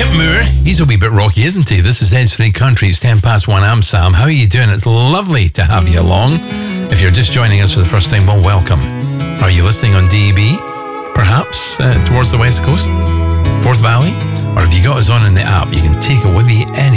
Moore, he's a wee bit rocky, isn't he? This is Edge3 Country. It's 10 past 1. I'm Sam. How are you doing? It's lovely to have you along. If you're just joining us for the first time, well, welcome. Are you listening on DAB? Perhaps towards the West Coast? Forth Valley? Or have you got us on in the app? You can take it with you any